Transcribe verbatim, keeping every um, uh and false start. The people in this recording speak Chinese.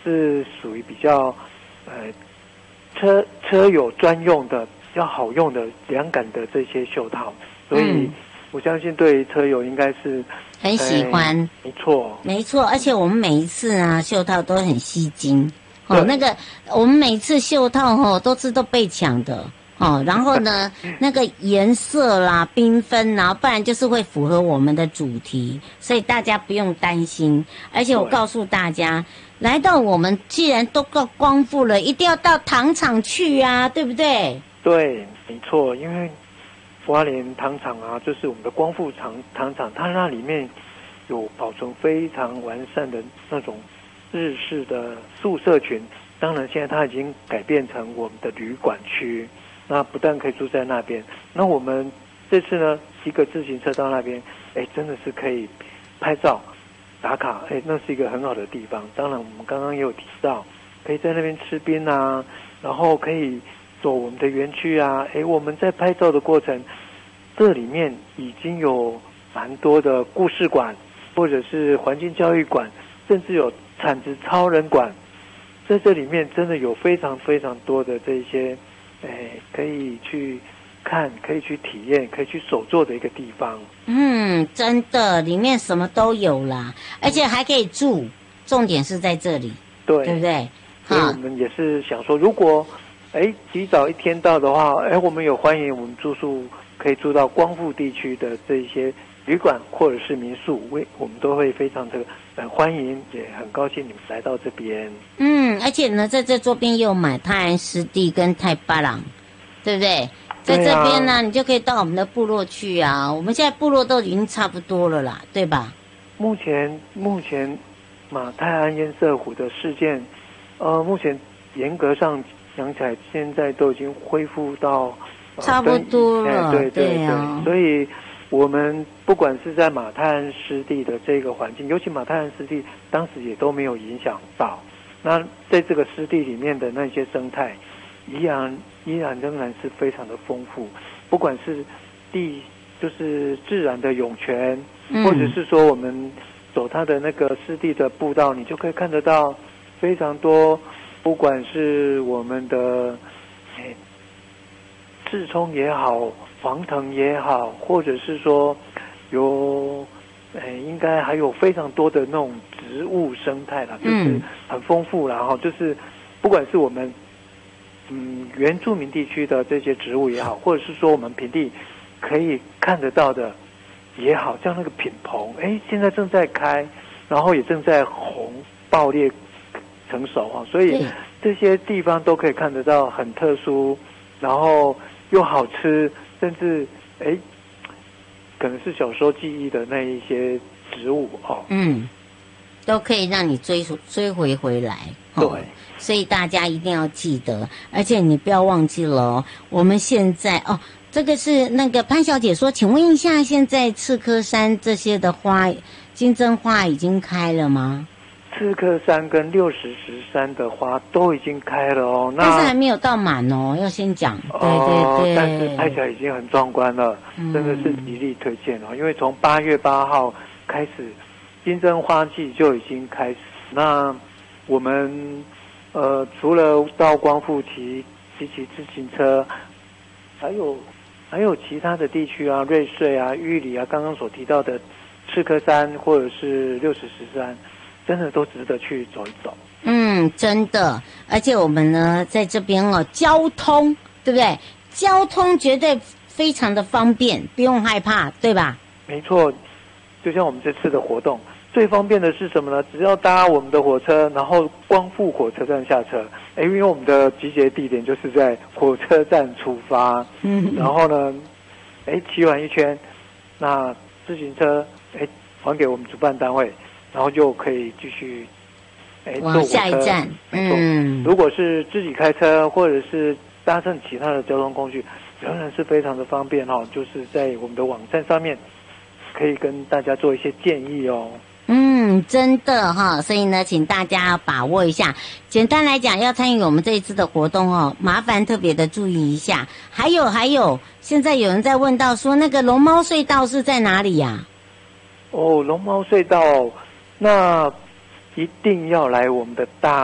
是属于比较呃车车友专用的、比较好用的凉感的这些袖套，所以我相信对车友应该是很喜欢。 哎、没错， 没错，而且我们每一次啊袖套都很吸睛。哦，那个我们每次袖套哦都是都被抢的哦，然后呢那个颜色啦缤纷啦，不然就是会符合我们的主题，所以大家不用担心。而且我告诉大家，来到我们既然都到光复了，一定要到糖厂去啊，对不对？ 对，没错，因为花莲糖厂啊，就是我们的光复糖糖厂，它那里面有保存非常完善的那种日式的宿舍群，当然现在它已经改变成我们的旅馆区，那不但可以住在那边，那我们这次呢骑个自行车到那边，哎，真的是可以拍照打卡，哎，那是一个很好的地方。当然我们刚刚也有提到，可以在那边吃冰啊，然后可以走我们的园区啊，哎，我们在拍照的过程，这里面已经有蛮多的故事馆，或者是环境教育馆，甚至有产值超人馆，在这里面真的有非常非常多的这些，哎，可以去看，可以去体验，可以去手做的一个地方。 嗯，真的，里面什么都有啦，而且还可以住，重点是在这里， 对， 对不对？ 所以我们也是想说，如果哎提早一天到的话，哎，我们有欢迎我们住宿可以住到光复地区的这一些旅馆或者是民宿，为我们都会非常的呃欢迎，也很高兴你们来到这边。 嗯，而且呢，在这周边又买泰安湿地跟泰巴朗，对不对？在这边呢、啊，你就可以到我们的部落去啊。我们现在部落都已经差不多了啦，对吧？ 目前目前马泰安堰塞湖的事件，呃，目前严格上讲起来，现在都已经恢复到、呃、 差不多了， 对对 对, 对啊。 所以我们不管是在马泰安湿地的这个环境，尤其马泰安湿地当时也都没有影响到。那在这个湿地里面的那些生态，依然依然仍然是非常的丰富，不管是地就是自然的涌泉， 嗯、 或者是说我们走它的那个湿地的步道，你就可以看得到非常多，不管是我们的诶刺葱也好，黄藤也好，或者是说有诶应该还有非常多的那种植物生态啦，就是很丰富啦，然后就是不管是我们嗯原住民地区的这些植物也好，或者是说我们平地可以看得到的也好，像那个品棚，哎，现在正在开，然后也正在红爆裂成熟啊，所以这些地方都可以看得到很特殊，然后又好吃，甚至哎，可能是小时候记忆的那一些植物哦， 嗯，都可以让你追追回回来。 对。 哦，所以大家一定要记得，而且你不要忘记了哦，我们现在哦，这个是那个潘小姐说，请问一下，现在赤科山这些的花，金针花已经开了吗？ 赤科山跟六十石山的花都已经开了哦，那但是还没有到满哦，要先讲。对哦， 对对， 但是拍起来已经很壮观了， 嗯、 真的是极力推荐哦。因为从八月八号开始，金针花季就已经开始。那我们呃，除了到光复骑骑骑自行车，还有还有其他的地区啊，瑞穗啊、玉里啊，刚刚所提到的赤科山或者是六十石山，真的都值得去走一走。 嗯，真的，而且我们呢在这边哦，交通对不对？交通绝对非常的方便，不用害怕，对吧？ 没错，就像我们这次的活动，最方便的是什么呢？只要搭我们的火车，然后光复火车站下车，哎，因为我们的集结地点就是在火车站出发， 嗯， 然后呢，哎，骑完一圈，那自行车哎还给我们主办单位，然后就可以继续哎坐火车。 下一站，嗯， 如果是自己开车或者是搭乘其他的交通工具，仍然是非常的方便哦。就是在我们的网站上面可以跟大家做一些建议哦。 嗯，真的哈，所以呢，请大家把握一下。简单来讲，要参与我们这一次的活动哦，麻烦特别的注意一下。还有还有，现在有人在问到说，那个龙猫隧道是在哪里呀、啊？ 哦，龙猫隧道，那一定要来我们的大